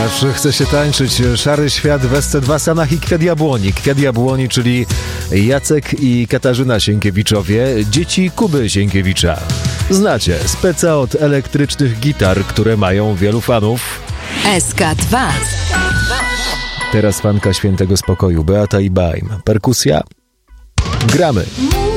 Aż chce się tańczyć. Szary świat w SC2 Sanach i Kwiat Jabłoni. Kwiat Jabłoni, czyli Jacek i Katarzyna Sienkiewiczowie, dzieci Kuby Sienkiewicza. Znacie speca od elektrycznych gitar, które mają wielu fanów. SK2. Teraz fanka Świętego Spokoju, Beata i Baim. Perkusja. Gramy.